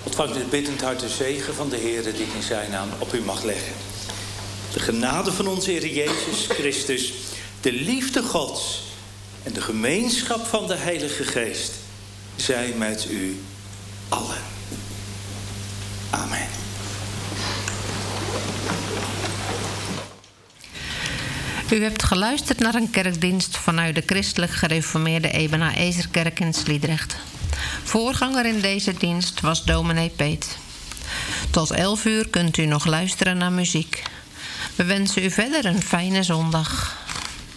Ontvangt met biddend hart de zegen van de Heer die ik in zijn naam op u mag leggen. De genade van onze Heer Jezus Christus, de liefde Gods en de gemeenschap van de Heilige Geest zij met u allen. Amen. U hebt geluisterd naar een kerkdienst vanuit de christelijk gereformeerde Ebenezer-kerk in Sliedrecht. Voorganger in deze dienst was dominee Peet. Tot 11 uur kunt u nog luisteren naar muziek. We wensen u verder een fijne zondag.